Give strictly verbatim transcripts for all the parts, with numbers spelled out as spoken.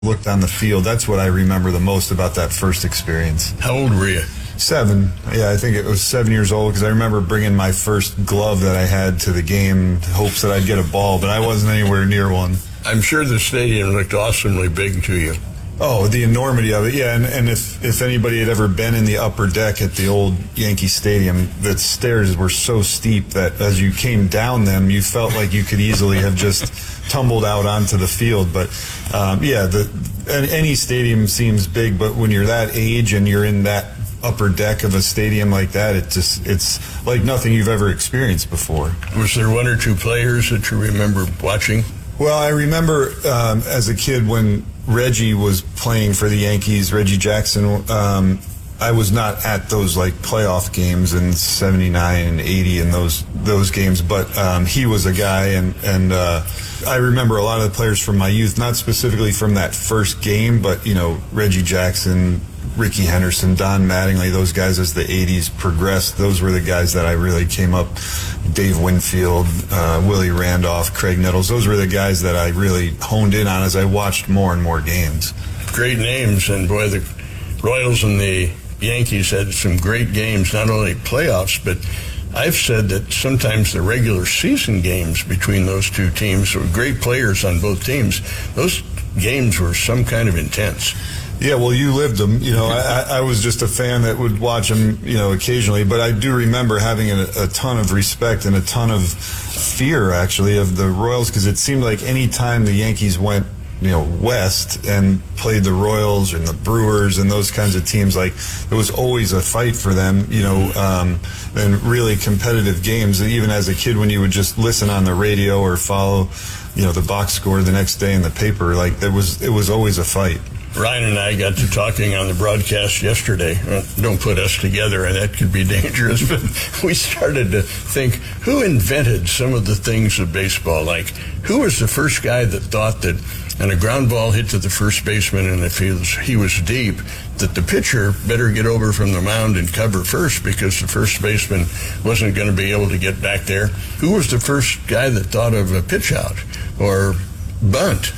looked on the field. That's what I remember the most about that first experience. How old were you? Seven. Yeah, I think it was seven years old because I remember bringing my first glove that I had to the game in hopes that I'd get a ball, but I wasn't anywhere near one. I'm sure the stadium looked awesomely big to you. Oh, the enormity of it, yeah. And, and if, if anybody had ever been in the upper deck at the old Yankee Stadium, the stairs were so steep that as you came down them, you felt like you could easily have just tumbled out onto the field. But, um, yeah, the, any stadium seems big, but when you're that age and you're in that upper deck of a stadium like that, it just it's like nothing you've ever experienced before. Was there one or two players that you remember watching? Well, I remember um, as a kid when Reggie was playing for the Yankees, Reggie Jackson, um, I was not at those like playoff games in seventy-nine and eighty and those those games, but um, he was a guy, and, and uh, I remember a lot of the players from my youth, not specifically from that first game, but, you know, Reggie Jackson, Ricky Henderson, Don Mattingly, those guys as the eighties progressed, those were the guys that I really came up, Dave Winfield, uh, Willie Randolph, Craig Nettles, those were the guys that I really honed in on as I watched more and more games. Great names, and boy, the Royals and the Yankees had some great games, not only playoffs, but I've said that sometimes the regular season games between those two teams were great players on both teams. Those games were some kind of intense. Yeah, well, you lived them. You know, I, I was just a fan that would watch them, you know, occasionally. But I do remember having a, a ton of respect and a ton of fear, actually, of the Royals, because it seemed like any time the Yankees went, you know, west and played the Royals and the Brewers and those kinds of teams, like, there was always a fight for them, you know, um, and really competitive games. And even as a kid, when you would just listen on the radio or follow, you know, the box score the next day in the paper, like, there was, it was always a fight. Ryan and I got to talking on the broadcast yesterday. Uh, don't put us together, and that could be dangerous, but we started to think, who invented some of the things of baseball? Like, who was the first guy that thought that when a ground ball hit to the first baseman and if he was, he was deep, that the pitcher better get over from the mound and cover first because the first baseman wasn't going to be able to get back there? Who was the first guy that thought of a pitch out or bunt?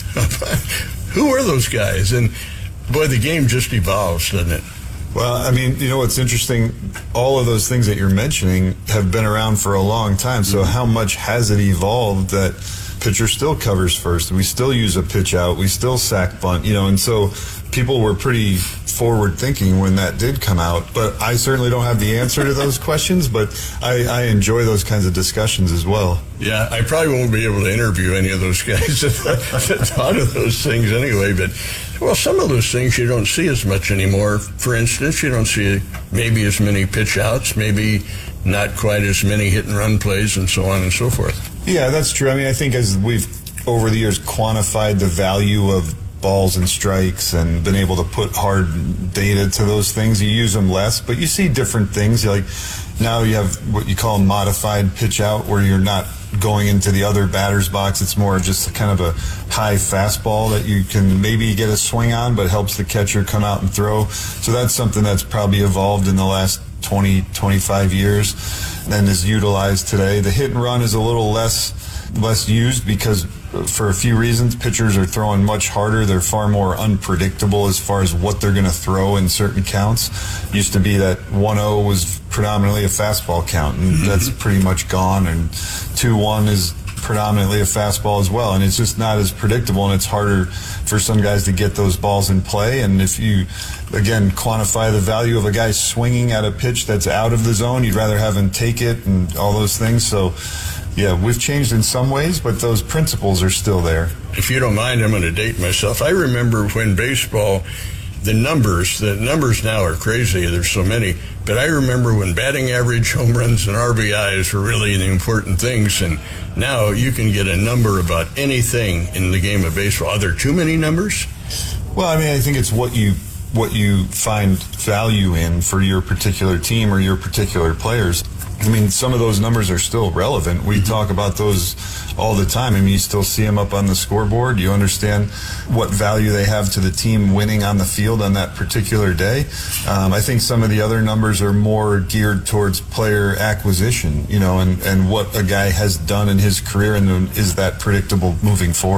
Who are those guys? And, boy, the game just evolves, doesn't it? Well, I mean, you know what's interesting? All of those things that you're mentioning have been around for a long time. So how much has it evolved that pitcher still covers first? We still use a pitch out. We still sack bunt, you know, and so people were pretty forward thinking when that did come out. But I certainly don't have the answer to those questions, but I, I enjoy those kinds of discussions as well. Yeah, I probably won't be able to interview any of those guys that thought of those things anyway, but well, some of those things you don't see as much anymore. For instance, you don't see maybe as many pitch outs, maybe not quite as many hit and run plays, and so on and so forth. Yeah, that's true. I mean, I think as we've over the years quantified the value of balls and strikes and been able to put hard data to those things, you use them less, but you see different things. Like now you have what you call modified pitch out, where you're not going into the other batter's box. It's more just kind of a high fastball that you can maybe get a swing on, but helps the catcher come out and throw. So that's something that's probably evolved in the last twenty, twenty-five years and is utilized today. The hit and run is a little less less used because for a few reasons. Pitchers are throwing much harder. They're far more unpredictable as far as what they're going to throw in certain counts. Used to be that one oh was predominantly a fastball count, and mm-hmm. that's pretty much gone, and two one is predominantly a fastball as well, and it's just not as predictable, and it's harder for some guys to get those balls in play. And if you, again, quantify the value of a guy swinging at a pitch that's out of the zone, you'd rather have him take it and all those things. So yeah, we've changed in some ways, but those principles are still there. If you don't mind, I'm going to date myself. I remember when baseball, the numbers, the numbers now are crazy. There's so many. But I remember when batting average, home runs, and R B Is were really the important things. And now you can get a number about anything in the game of baseball. Are there too many numbers? Well, I mean, I think it's what you what you find value in for your particular team or your particular players. I mean, some of those numbers are still relevant. We mm-hmm. talk about those all the time. I mean, you still see them up on the scoreboard. You understand what value they have to the team winning on the field on that particular day. Um, I think some of the other numbers are more geared towards player acquisition, you know, and, and what a guy has done in his career, and is that predictable moving forward.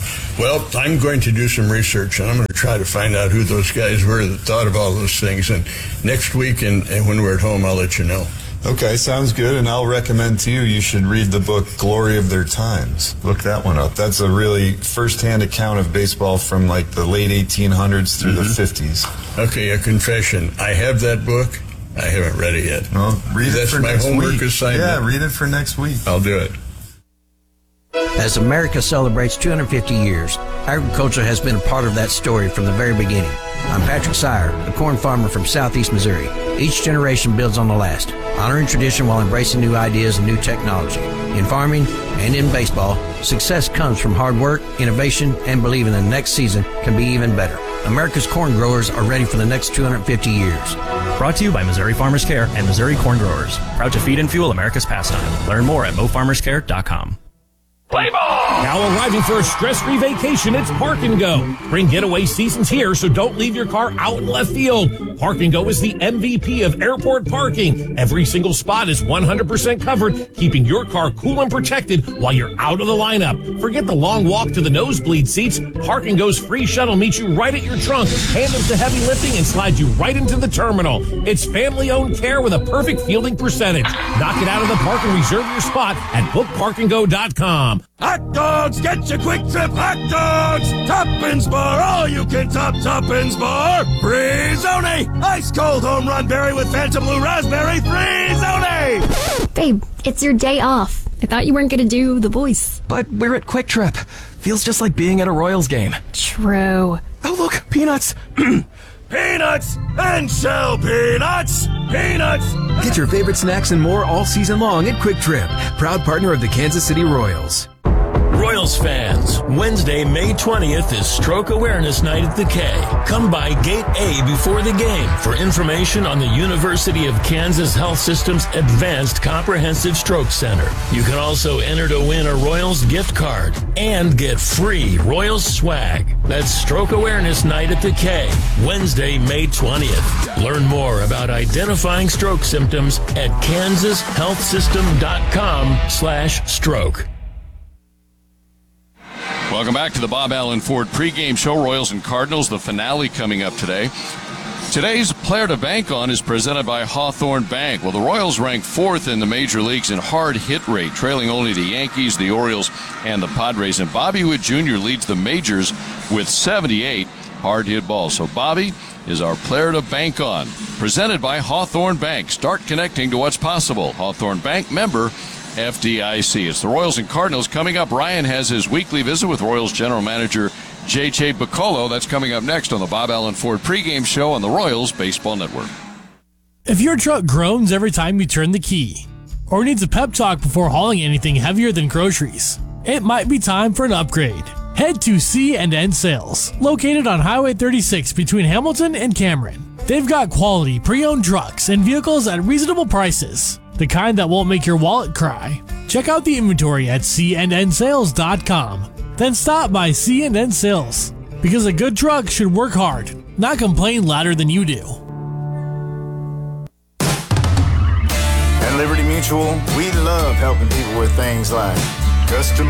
Well, I'm going to do some research, and I'm going to try to find out who those guys were that thought of all those things. And next week, and, and when we're at home, I'll let you know. Okay, sounds good. And I'll recommend to you, you should read the book Glory of Their Times. Look that one up. That's a really first-hand account of baseball from like the late eighteen hundreds through mm-hmm. the fifties. Okay, a confession. I have that book. I haven't read it yet. Well, read That's it for my next homework week. assignment. Yeah, read it for next week. I'll do it. As America celebrates two hundred fifty years, agriculture has been a part of that story from the very beginning. I'm Patrick Sire, a corn farmer from southeast Missouri. Each generation builds on the last, honoring tradition while embracing new ideas and new technology. In farming and in baseball, success comes from hard work, innovation, and believing the next season can be even better. America's corn growers are ready for the next two hundred fifty years. Brought to you by Missouri Farmers Care and Missouri Corn Growers. Proud to feed and fuel America's pastime. Learn more at mo farmers care dot com. Play ball! Now arriving for a stress-free vacation, it's Park and Go. Spring getaway season's here, so don't leave your car out in left field. Park and Go is the M V P of airport parking. Every single spot is one hundred percent covered, keeping your car cool and protected while you're out of the lineup. Forget the long walk to the nosebleed seats. Park and Go's free shuttle meets you right at your trunk, handles the heavy lifting, and slides you right into the terminal. It's family-owned care with a perfect fielding percentage. Knock it out of the park and reserve your spot at book park and go dot com. Hot dogs, get your Quick Trip hot dogs! Toppins Bar, all you can top Toppins Bar! Free-zone! Ice cold home run berry with Phantom Blue Raspberry, Free-zone! Babe, it's your day off. I thought you weren't going to do the voice. But we're at Quick Trip. Feels just like being at a Royals game. True. Oh, look, peanuts! Peanuts and shell peanuts! Peanuts! Get your favorite snacks and more all season long at Quick Trip, proud partner of the Kansas City Royals. Royals fans, Wednesday, May twentieth is Stroke Awareness Night at the K. Come by Gate A before the game for information on the University of Kansas Health System's Advanced Comprehensive Stroke Center. You can also enter to win a Royals gift card and get free Royals swag. That's Stroke Awareness Night at the K, Wednesday, May twentieth. Learn more about identifying stroke symptoms at kansas health system dot com slash stroke. Welcome back to the Bob Allen Ford pregame show. Royals and Cardinals, the finale coming up today. Today's Player to Bank On is presented by Hawthorne Bank. Well, the Royals rank fourth in the major leagues in hard hit rate, trailing only the Yankees, the Orioles, and the Padres. And Bobby Witt Junior leads the majors with seventy-eight hard hit balls. So Bobby is our Player to Bank On, presented by Hawthorne Bank. Start connecting to what's possible. Hawthorne Bank, member F D I C. It's the Royals and Cardinals coming up. Ryan has his weekly visit with Royals general manager J J Picollo. That's coming up next on the Bob Allen Ford pregame show on the Royals Baseball Network. If your truck groans every time you turn the key, or needs a pep talk before hauling anything heavier than groceries, it might be time for an upgrade. Head to C and N Sales, located on Highway thirty-six between Hamilton and Cameron. They've got quality pre-owned trucks and vehicles at reasonable prices, the kind that won't make your wallet cry. Check out the inventory at C and N sales dot com. Then stop by C and N Sales, because a good truck should work hard, not complain louder than you do. At Liberty Mutual, we love helping people with things like custom